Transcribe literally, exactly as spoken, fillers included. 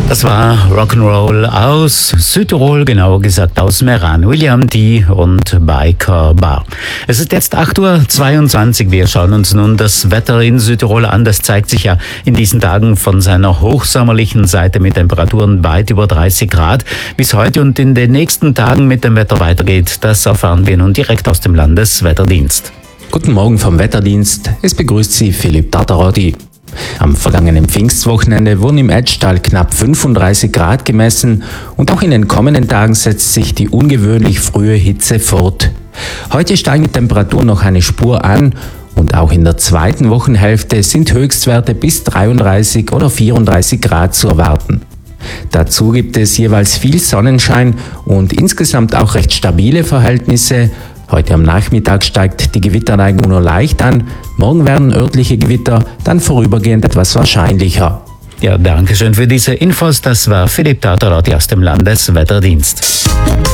Das war Rock'n'Roll aus Südtirol, genauer gesagt aus Meran. William D. und Biker Bar. Es ist jetzt acht Uhr zweiundzwanzig. Wir schauen uns nun das Wetter in Südtirol an. Das zeigt sich ja in diesen Tagen von seiner hochsommerlichen Seite mit Temperaturen weit über dreißig Grad. Wie es heute und in den nächsten Tagen mit dem Wetter weitergeht, das erfahren wir nun direkt aus dem Landeswetterdienst. Guten Morgen vom Wetterdienst. Es begrüßt Sie Philipp Tartarotti. Am vergangenen Pfingstwochenende wurden im Etschtal knapp fünfunddreißig Grad gemessen und auch in den kommenden Tagen setzt sich die ungewöhnlich frühe Hitze fort. Heute steigen die Temperaturen noch eine Spur an und auch in der zweiten Wochenhälfte sind Höchstwerte bis dreiunddreißig oder vierunddreißig Grad zu erwarten. Dazu gibt es jeweils viel Sonnenschein und insgesamt auch recht stabile Verhältnisse. Heute am Nachmittag steigt die Gewitterneigung nur leicht an. Morgen werden örtliche Gewitter dann vorübergehend etwas wahrscheinlicher. Ja, danke schön für diese Infos. Das war Philipp Tartarotti aus dem Landeswetterdienst.